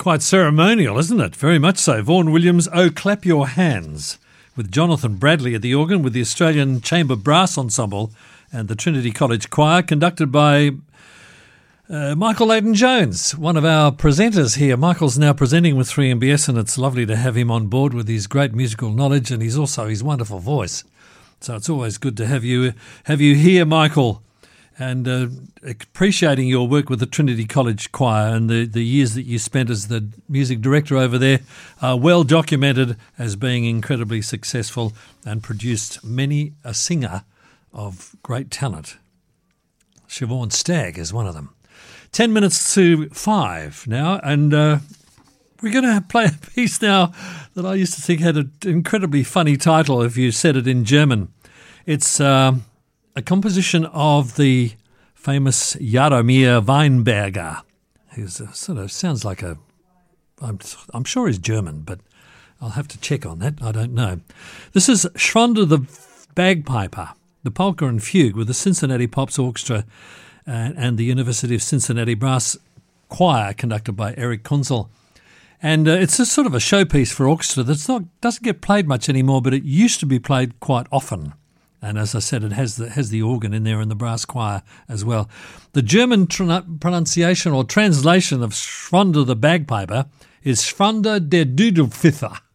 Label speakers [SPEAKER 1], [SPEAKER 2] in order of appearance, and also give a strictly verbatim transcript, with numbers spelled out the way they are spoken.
[SPEAKER 1] Quite ceremonial, isn't it? Very much so. Vaughan Williams, Oh Clap Your Hands, with Jonathan Bradley at the organ, with the Australian Chamber Brass Ensemble and the Trinity College Choir, conducted by uh, Michael Leighton-Jones, one of our presenters here. Michael's now presenting with three M B S, and it's lovely to have him on board with his great musical knowledge and he's also his wonderful voice. So it's always good to have you have you here, Michael. And uh, appreciating your work with the Trinity College Choir and the, the years that you spent as the music director over there are well documented as being incredibly successful and produced many a singer of great talent. Siobhan Stagg is one of them. Ten minutes to five now, and uh, we're going to play a piece now that I used to think had an incredibly funny title if you said it in German. It's... Uh, a composition of the famous Jaromir Weinberger, who sort of sounds like a, I'm, I'm sure he's German, but I'll have to check on that. I don't know. This is Schwander the Bagpiper, the polka and fugue with the Cincinnati Pops Orchestra and, and the University of Cincinnati Brass Choir, conducted by Eric Kunzel. And uh, it's a sort of a showpiece for orchestra that's not doesn't get played much anymore, but it used to be played quite often. And as I said, it has the has the organ in there and the brass choir as well. The German tr- pronunciation or translation of Schwander the Bagpiper is Schwander der Dudelpfiffer.